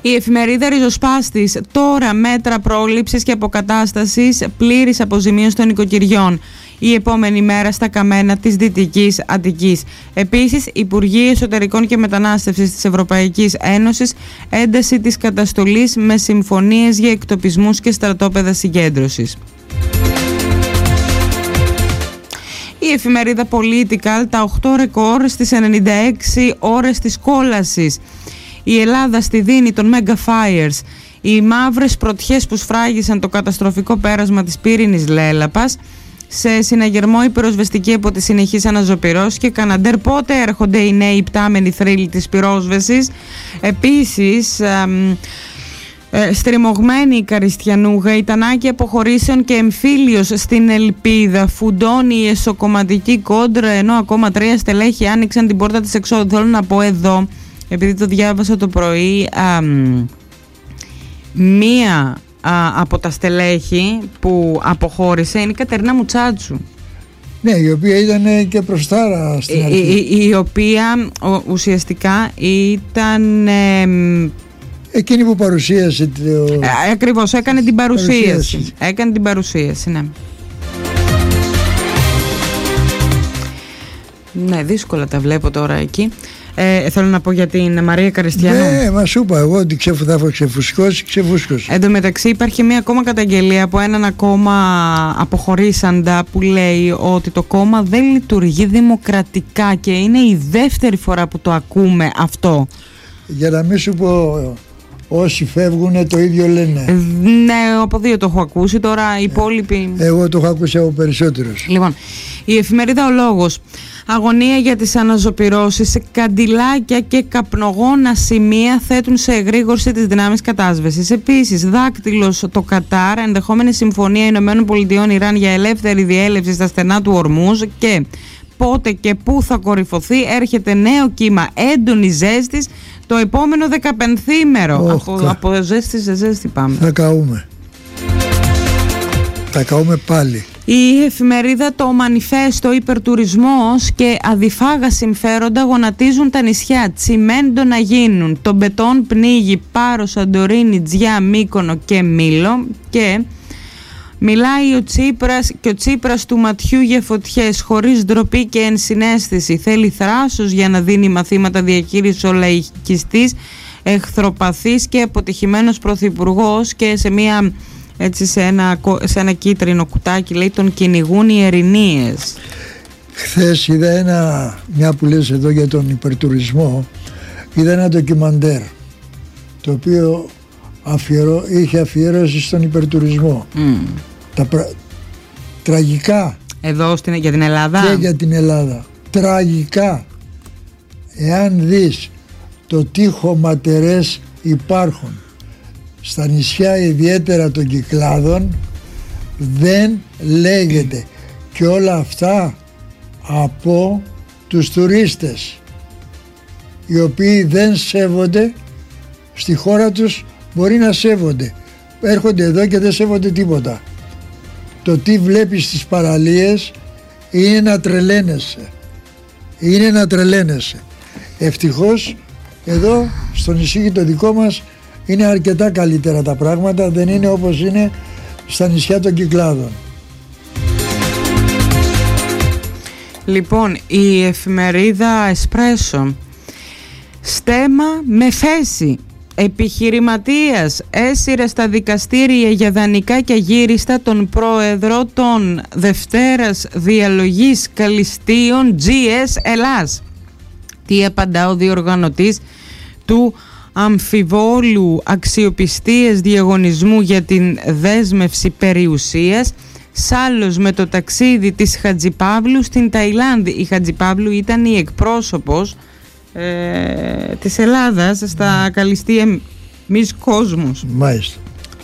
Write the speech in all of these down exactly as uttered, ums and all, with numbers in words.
Η εφημερίδα Ριζοσπάστης, τώρα μέτρα πρόληψης και αποκατάστασης, πλήρης αποζημίωση των νοικοκυριών. Η επόμενη μέρα στα καμένα της Δυτικής Αττικής. Επίσης, Υπουργοί Εσωτερικών και Μετανάστευσης της Ευρωπαϊκής Ένωσης, ένταση της καταστολής με συμφωνίες για εκτοπισμούς και στρατόπεδα συγκέντρωσης. Η εφημερίδα Political, τα οκτώ ρεκόρ στις ενενήντα έξι ώρες της κόλασης. Η Ελλάδα στη δίνη των Mega Fires. Οι μαύρες πρωτιές που σφράγισαν το καταστροφικό πέρασμα της πύρινης λέλαπας. Σε συναγερμό η πυροσβεστική από τις συνεχείς αναζωπυρώσεις και Καναντέρ. Πότε έρχονται οι νέοι υπτάμενοι θρύλοι της πυρόσβεσης. Επίσης, εμ, ε, στριμωγμένη η Καριστιανούγα, η Τανάκη αποχωρήσεων και εμφύλιος στην Ελπίδα. Φουντώνει η εσωκομματική κόντρα, ενώ ακόμα τρία στελέχη άνοιξαν την πόρτα της εξόδου. Θέλω να πω εδώ, επειδή το διάβασα το πρωί, α, μία α, από τα στελέχη που αποχώρησε είναι η Κατερίνα Μουτσάτσου. Ναι, η οποία ήταν και προστάρα στην αρχή. Η, η, η οποία ο, ουσιαστικά ήταν... Ε, εκείνη που παρουσίασε το... ε, ακριβώς, έκανε την παρουσίαση. παρουσίαση. Έκανε την παρουσίαση, ναι. Ναι, δύσκολα τα βλέπω τώρα εκεί. Ε, θέλω να πω για την Μαρία Καριστιανού. Ναι, μα σου είπα εγώ ότι ξεφου, θα ξεφουσκώσει, ξεφούσκωσε. Εν τω μεταξύ υπάρχει μία ακόμα καταγγελία από έναν ακόμα αποχωρήσαντα που λέει ότι το κόμμα δεν λειτουργεί δημοκρατικά και είναι η δεύτερη φορά που το ακούμε αυτό. Για να μην σου πω, όσοι φεύγουν το ίδιο λένε. Ναι, από δύο το έχω ακούσει, τώρα οι υπόλοιποι... Εγώ το έχω ακούσει από περισσότερους. Λοιπόν, η εφημερίδα Ο Λόγος. Αγωνία για τις αναζωπυρώσεις, καντιλάκια και καπνογόνα σημεία θέτουν σε εγρήγορση τις δυνάμεις κατάσβεσης. Επίσης, δάκτυλος το Κατάρ, ενδεχόμενη συμφωνία Ηνωμένων Πολιτειών Ιράν για ελεύθερη διέλευση στα στενά του Ορμούζ και πότε και πού θα κορυφωθεί. Έρχεται νέο κύμα έντονη ζέστης το επόμενο δεκαπενθήμερο. Oh, από, από ζέστη σε ζέστη πάμε. Θα καούμε. Θα καούμε πάλι. Η εφημερίδα Το Μανιφέστο, υπερτουρισμός και αδιφάγα συμφέροντα γονατίζουν τα νησιά. Τσιμέντο να γίνουν. Το μπετόν πνίγει Πάρο, Σαντορίνη, Τζιά, Μύκονο και Μήλο. Και μιλάει ο Τσίπρας και ο Τσίπρας του ματιού για φωτιές, χωρίς ντροπή και ενσυναίσθηση. Θέλει θράσος για να δίνει μαθήματα διαχείρισης ο λαϊκιστής, εχθροπαθής και αποτυχημένος πρωθυπουργός. Και σε μια... έτσι σε ένα, σε ένα κίτρινο κουτάκι λέει τον κυνηγούν οι ερηνίες. Χθες είδα ένα, μια που λες εδώ για τον υπερτουρισμό, είδα ένα ντοκιμαντέρ το οποίο αφιερώ, είχε αφιέρωση στον υπερτουρισμό. Mm. Τα πρα... τραγικά εδώ στην, για την Ελλάδα και για την Ελλάδα τραγικά, εάν δεις το τι χωματερές υπάρχουν στα νησιά ιδιαίτερα των Κυκλάδων, δεν λέγεται, και όλα αυτά από τους τουρίστες οι οποίοι δεν σέβονται στη χώρα τους. Μπορεί να σέβονται, έρχονται εδώ και δεν σέβονται τίποτα. Το τι βλέπεις στις παραλίες είναι να τρελαίνεσαι, είναι να τρελαίνεσαι. Ευτυχώς εδώ στο νησί το δικό μας είναι αρκετά καλύτερα τα πράγματα, δεν είναι όπως είναι στα νησιά των Κυκλάδων. Λοιπόν, η εφημερίδα Εσπρέσο. Στέμμα με θέση. Επιχειρηματίας έσυρε στα δικαστήρια για δανεικά και αγύριστα τον πρόεδρο των Δευτέρας Διαλογής Καλυστίων τζι ες Ελλάς. Τι απαντά ο διοργανωτής του αμφιβόλου αξιοπιστίας διαγωνισμού για την δέσμευση περιουσίας? Σάλλος με το ταξίδι της Χατζηπαύλου στην Ταϊλάνδη. Η Χατζηπαύλου ήταν η εκπρόσωπος ε, της Ελλάδας στα Καλυστία Μις Κόσμους. Μάλιστα.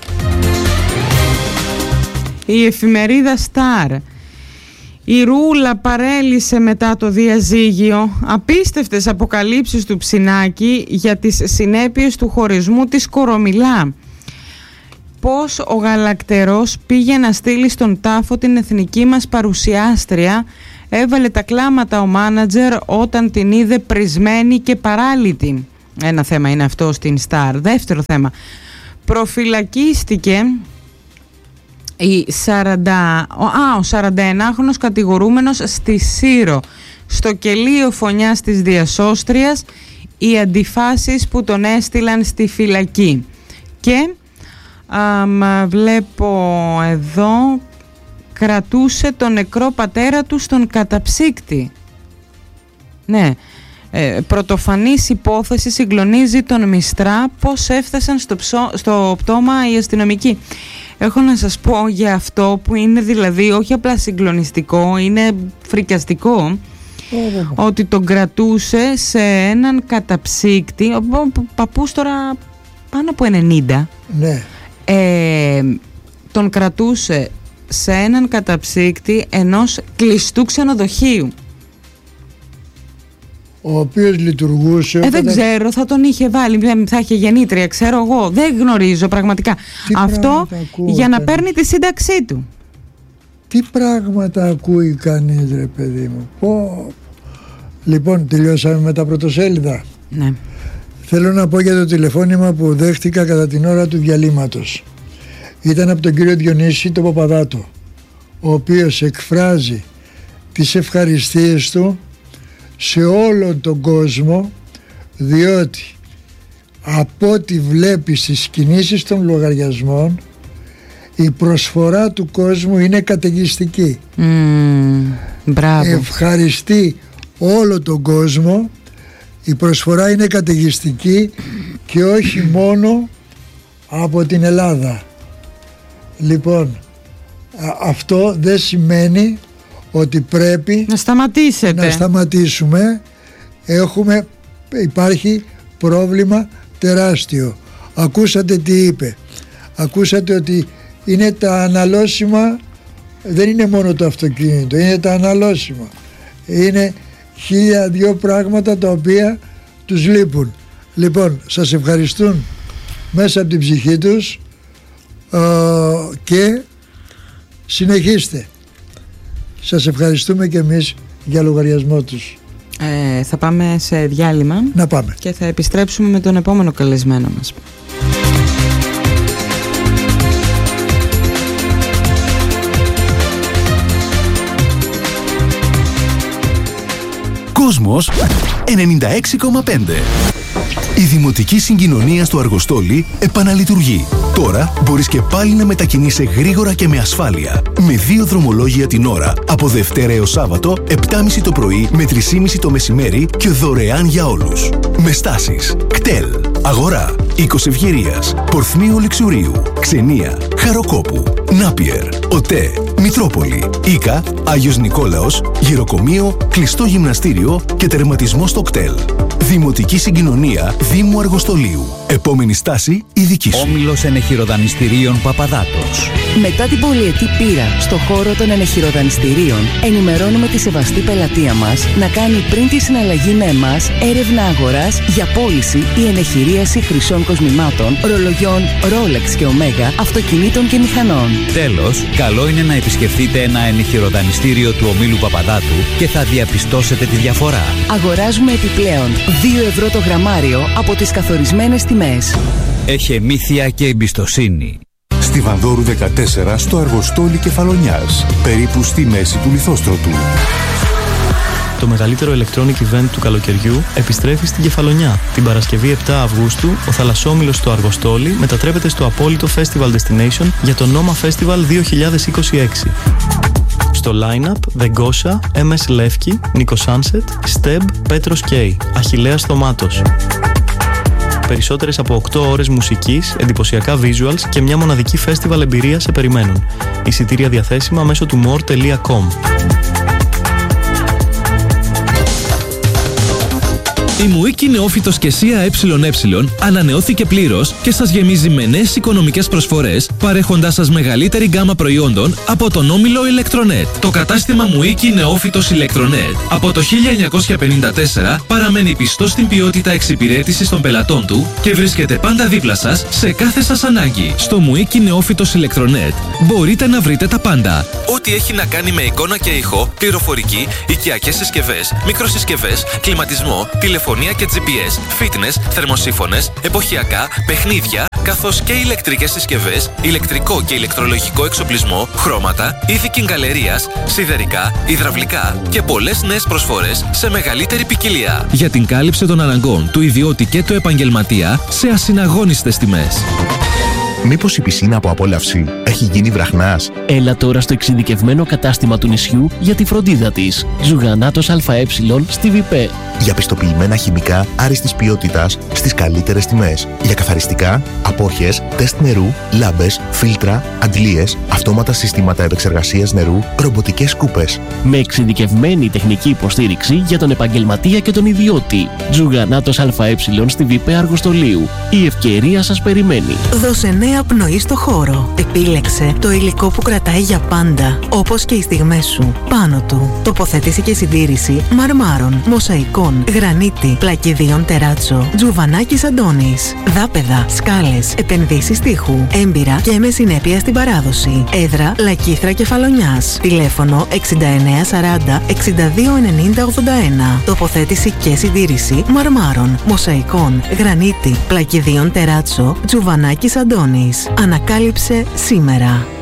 Η εφημερίδα Σταρ. Η Ρούλα παρέλυσε μετά το διαζύγιο. Απίστευτες αποκαλύψεις του Ψινάκη για τις συνέπειες του χωρισμού της Κορομιλά. Πώς ο Γαλακτερός πήγε να στείλει στον τάφο την εθνική μας παρουσιάστρια. Έβαλε τα κλάματα ο μάνατζερ όταν την είδε πρισμένη και παράλυτη. Ένα θέμα είναι αυτό στην Star. Δεύτερο θέμα. Προφυλακίστηκε η σαράντα, α, ο σαρανταενάχρονος κατηγορούμενος στη Σύρο, στο κελίο φωνιάς της διασώστριας, οι αντιφάσεις που τον έστειλαν στη φυλακή. Και α, βλέπω εδώ, κρατούσε τον νεκρό πατέρα του στον καταψύκτη. Ναι. Ε, πρωτοφανής υπόθεση συγκλονίζει τον Μιστρά, πώς έφτασαν στο, ψω... στο πτώμα οι αστυνομικοί. Έχω να σας πω για αυτό που είναι δηλαδή όχι απλά συγκλονιστικό, είναι φρικιαστικό, oh. ότι τον κρατούσε σε έναν καταψύκτη, ο παππούς τώρα πάνω από ενενήντα, ναι. ε, τον κρατούσε σε έναν καταψύκτη ενός κλειστού ξενοδοχείου, ο οποίος λειτουργούσε... Ε, δεν ξέρω, θα τον είχε βάλει, θα είχε γεννήτρια, ξέρω εγώ, δεν γνωρίζω πραγματικά. Τι αυτό για να παίρνει τη σύνταξή του. Τι πράγματα ακούει κανείς, ρε παιδί μου. Πω. Λοιπόν, τελειώσαμε με τα πρωτοσέλιδα. Ναι. Θέλω να πω για το τηλεφώνημα που δέχτηκα κατά την ώρα του διαλύματος. Ήταν από τον κύριο Διονύση τον Παπαδάτο, ο οποίος εκφράζει τις ευχαριστίες του σε όλον τον κόσμο, διότι από ό,τι βλέπει στις κινήσεις των λογαριασμών η προσφορά του κόσμου είναι καταιγιστική. Mm, μπράβο. Ευχαριστεί όλο τον κόσμο, η προσφορά είναι καταιγιστική και όχι μόνο από την Ελλάδα. Λοιπόν, αυτό δεν σημαίνει ότι πρέπει να σταματήσετε. Να σταματήσουμε. Έχουμε, υπάρχει πρόβλημα τεράστιο. Ακούσατε τι είπε. Ακούσατε ότι είναι τα αναλώσιμα, δεν είναι μόνο το αυτοκίνητο, είναι τα αναλώσιμα. Είναι χίλια δυο πράγματα τα οποία τους λείπουν. Λοιπόν, σας ευχαριστούν μέσα από την ψυχή τους ε, και συνεχίστε. Σας ευχαριστούμε και εμείς για λογαριασμό τους. Ε, θα πάμε σε διάλειμμα. Να πάμε. Και θα επιστρέψουμε με τον επόμενο καλεσμένο μας. Κόσμος ενενήντα έξι κόμμα πέντε. Η Δημοτική Συγκοινωνία στο Αργοστόλι επαναλειτουργεί. Τώρα μπορείς και πάλι να μετακινείσαι γρήγορα και με ασφάλεια. Με δύο δρομολόγια την ώρα, από Δευτέρα έως Σάββατο, επτά και μισή το πρωί με τρεις και μισή το μεσημέρι και δωρεάν για όλους. Με στάσεις κτέλ, Αγορά, Οίκος Ευγυρίας, Πορθμίου Λιξουρίου, Ξενία, Χαροκόπου, Νάπιερ, ΟΤΕ, Μητρόπολη, Ίκα, Άγιος Νικόλαος, Γυροκομείο, Κλειστό Γυμναστήριο και τερματισμό στο κτέλ. Δημοτική Συγκοινωνία Δήμου Αργοστολίου. Επόμενη στάση η δική σου. Όμιλος Ενεχειροδανιστηρίων Παπαδάτος. Μετά την πολυετή πείρα στο χώρο των ενεχειροδανιστηρίων, ενημερώνουμε τη σεβαστή πελατεία μας να κάνει πριν τη συναλλαγή με εμάς έρευνα αγοράς για πώληση ή ενεχειρίαση χρυσών κοσμημάτων, ρολογιών Rolex και Omega, αυτοκινήτων και μηχανών. Τέλος, καλό είναι να επισκεφτείτε ένα ενεχειροδανιστήριο του ομίλου Παπαδάτου και θα διαπιστώσετε τη διαφορά. Αγοράζουμε επιπλέον δύο ευρώ το γραμμάριο από τις καθορισμένες τιμές. Έχει μύθια και εμπιστοσύνη. Στη Βανδόρου δεκατέσσερα στο Αργοστόλι Κεφαλονιάς, περίπου στη μέση του Λιθόστρωτου. Το μεγαλύτερο electronic event του καλοκαιριού επιστρέφει στην Κεφαλονιά. Την Παρασκευή επτά Αυγούστου, ο θαλασσόμιλος στο Αργοστόλι μετατρέπεται στο απόλυτο Festival Destination για το Noma Festival δύο χιλιάδες είκοσι έξι. Στο line-up, The Gosha, εμ ες Levki, Nico Sunset, Steb, Petros K, Αχιλλέας Θωμάτος. Περισσότερες από οκτώ ώρες μουσικής, εντυπωσιακά visuals και μια μοναδική festival εμπειρία σε περιμένουν. Εισιτήρια διαθέσιμα μέσω του more τελεία com. Η Μουίκη Νεόφυτος και ΣΥΑ ΕΕ ανανεώθηκε πλήρως και σας γεμίζει με νέες οικονομικές προσφορές, παρέχοντάς σας μεγαλύτερη γκάμα προϊόντων από τον όμιλο Electronet. Το κατάστημα Μουίκη Νεόφυτος Electronet από το χίλια εννιακόσια πενήντα τέσσερα παραμένει πιστό στην ποιότητα εξυπηρέτησης των πελατών του και βρίσκεται πάντα δίπλα σας σε κάθε σας ανάγκη. Στο Μουίκη Νεόφυτος Electronet μπορείτε να βρείτε τα πάντα. Ό,τι έχει να κάνει με εικόνα και ήχο, πληροφορική, οικιακές συσκευές, μικροσυσκευές, κλιματισμό, τηλεφωνία τηλεφωνία και τζι πι ες, fitness, θερμοσύφωνες, εποχιακά, παιχνίδια, καθώς και ηλεκτρικές συσκευές, ηλεκτρικό και ηλεκτρολογικό εξοπλισμό, χρώματα, είδη κιγκαλερίας, σιδερικά, υδραυλικά και πολλές νέες προσφορές σε μεγαλύτερη ποικιλία. Για την κάλυψη των αναγκών του ιδιώτη και του επαγγελματία σε ασυναγώνιστες τιμές. Μήπως η πισίνα από απόλαυση έχει γίνει βραχνάς? Έλα τώρα στο εξειδικευμένο κατάστημα του νησιού για τη φροντίδα της. Ζουγανάτος ΑΕ στη ΒΙΠΕ. Για πιστοποιημένα χημικά άριστης ποιότητας στις καλύτερες τιμές. Για καθαριστικά, απόχες, τεστ νερού, λάμπες, φίλτρα, αντλίες, αυτόματα συστήματα επεξεργασίας νερού, ρομποτικές σκούπες. Με εξειδικευμένη τεχνική υποστήριξη για τον επαγγελματία και τον ιδιώτη. Ζουγανάτος ΑΕ στη ΒΙΠΕ Αργοστολίου. Η ευκαιρία σας περιμένει. Δώσε νέα πνοή στο χώρο. Επίλεξε το υλικό που κρατάει για πάντα, όπως και οι στιγμές σου. Πάνω του, τοποθέτηση και συντήρηση μαρμάρων, μοσαϊκών, γρανίτη, πλακιδίων τεράτσο, Τζουβανάκης Αντώνης. Δάπεδα, σκάλες, επενδύσεις τείχου, έμπειρα και με συνέπεια στην παράδοση. Έδρα Λακήθρα Κεφαλονιάς. Τηλέφωνο εξήντα εννέα σαράντα εξήντα δύο ενενήντα ογδόντα ένα. Τοποθέτηση και συντήρηση μαρμάρων, μοσαϊκών, γρανίτη, πλακιδίων τεράτσο, Τζουβανάκης Αντώνης. Ανακάλυψε σήμερα.